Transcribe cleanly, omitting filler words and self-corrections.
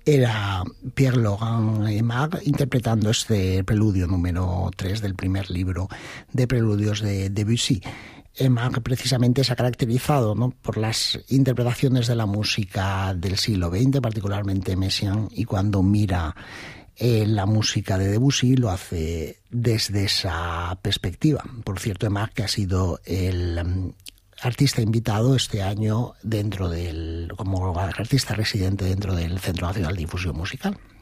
era Pierre-Laurent Aimard interpretando este preludio número 3 del primer libro de preludios de Debussy. Aimard precisamente se ha caracterizado, ¿no?, por las interpretaciones de la música del siglo XX, particularmente Messiaen, y cuando mira la música de Debussy lo hace desde esa perspectiva. Por cierto, Aimard, que ha sido el artista invitado este año como artista residente dentro del Centro Nacional de Difusión Musical.